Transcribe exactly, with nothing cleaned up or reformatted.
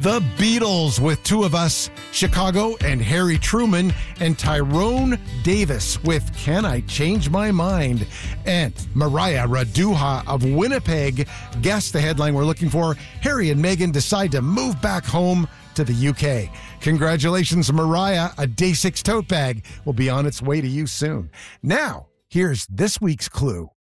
The Beatles with Two of Us, Chicago and Harry Truman, and Tyrone Davis with Can I Change My Mind? And Mariah Raduha of Winnipeg guessed the headline we're looking for. Harry and Meghan decide to move back home to the U K. Congratulations, Mariah. A Day six tote bag will be on its way to you soon. Now, here's this week's clue.